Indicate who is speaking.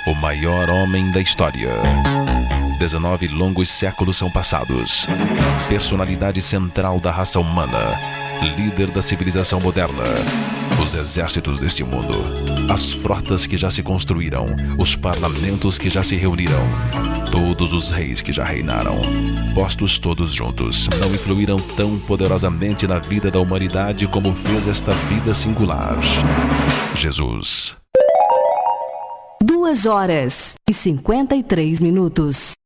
Speaker 1: O maior homem da história. 19 longos séculos são passados. Personalidade central da raça humana. Líder da civilização moderna. Os exércitos deste mundo. As frotas que já se construíram. Os parlamentos que já se reuniram. Todos os reis que já reinaram. Postos todos juntos, não influíram tão poderosamente na vida da humanidade como fez esta vida singular. Jesus.
Speaker 2: 2 horas e 53 minutos.